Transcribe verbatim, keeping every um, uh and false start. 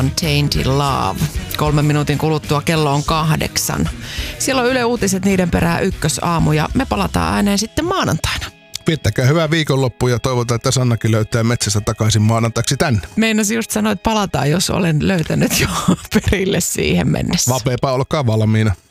Tainted Love. Kolmen minuutin kuluttua kello on kahdeksan. Siellä on Yle Uutiset, niiden perään ykkösaamu ja me palataan ääneen sitten maanantaina. Viettäkää hyvää viikonloppua ja toivotaan, että Sannakin löytää metsästä takaisin maanantaiksi tänne. Meinasin just sanoa, että palataan, jos olen löytänyt jo perille siihen mennessä. Vapeapa, olkaa valmiina.